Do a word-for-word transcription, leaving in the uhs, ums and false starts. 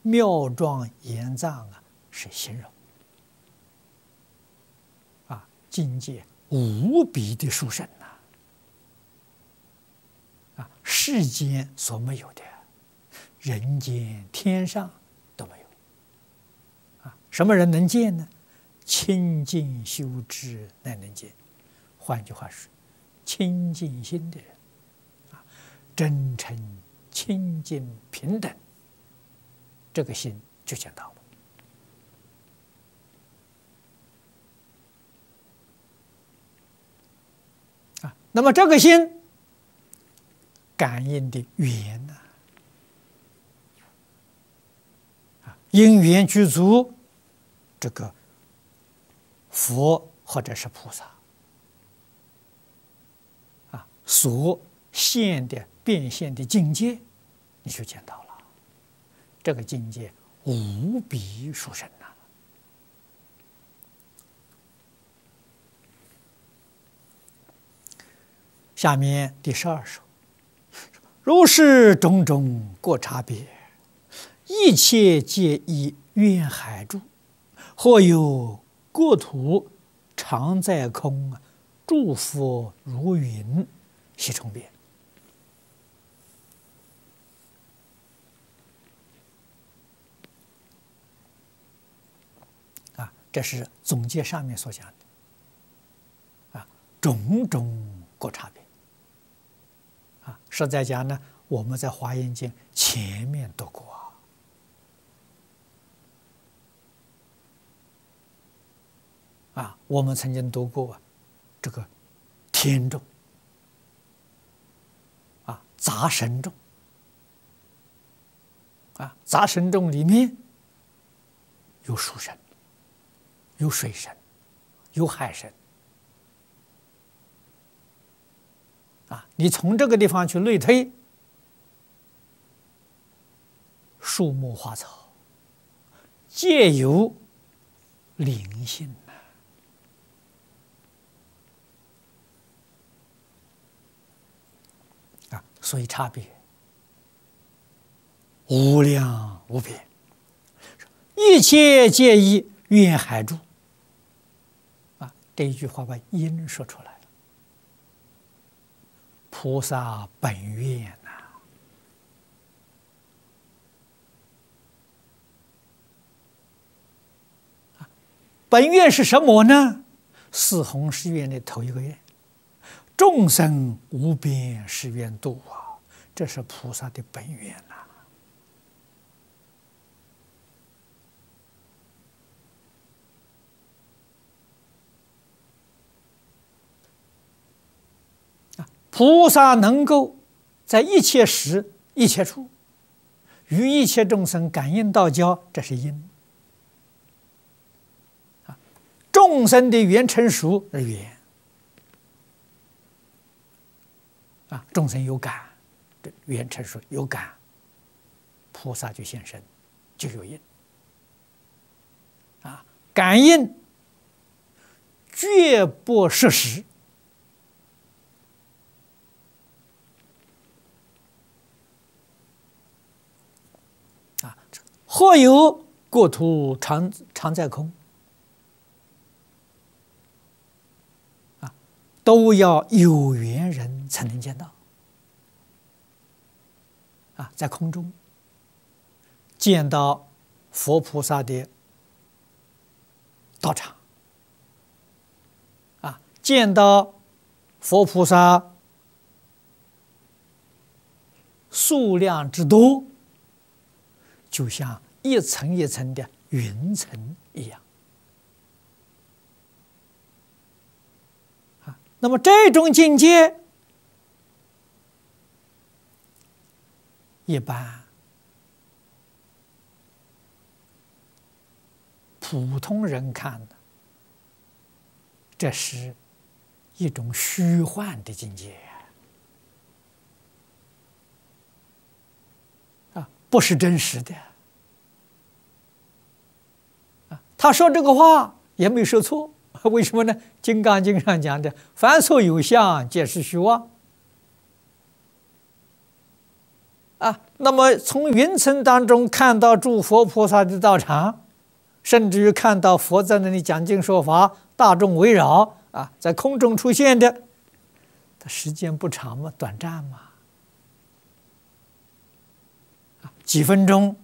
妙庄严藏啊，是形容啊，境界无比的殊胜呐！啊，世间所没有的，人间天上都没有。啊，什么人能见呢？清净修知乃能见。换句话说，清净心的人，啊，真诚、清净、平等，这个心就见到了。啊，那么这个心感应的缘呢？啊，因缘具足，这个佛或者是菩萨。所现的变现的境界，你就见到了，这个境界无比殊胜呐！下面第十二首，如是种种各差别，一切皆以愿海住，或有国土常在空，诸佛如云。悉充遍啊，这是总结上面所讲的啊，种种各差别啊。实在讲呢，我们在《华严经》前面读过啊，啊，我们曾经读过这个天众。杂神众啊，杂神众里面有树神，有水神，有海神啊。你从这个地方去类推，树木花草皆有灵性呐。所以差别无量无边，一切皆以愿海住啊！这一句话把因说出来了。菩萨本愿呐、啊，本愿是什么呢？四弘誓愿的头一个愿。众生无边誓愿度啊，这是菩萨的本愿呐、啊！菩萨能够在一切时、一切处与一切众生感应道交，这是因。啊，众生的缘成熟是缘。啊，众生有感，这缘成熟有感，菩萨就现身，就有因。啊，感应绝不失时。啊，或有国土常常在空。都要有缘人才能见到啊，在空中见到佛菩萨的道场啊，见到佛菩萨数量之多，就像一层一层的云层一样。那么这种境界，一般普通人看的，这是一种虚幻的境界啊，不是真实的啊。他说这个话也没说错。为什么呢？《金刚经》上讲的“凡所有相，皆是虚妄”。 啊，那么从云层当中看到诸佛菩萨的道场，甚至于看到佛在那里讲经说法，大众围绕啊，在空中出现的，它时间不长嘛，短暂嘛，啊，几分钟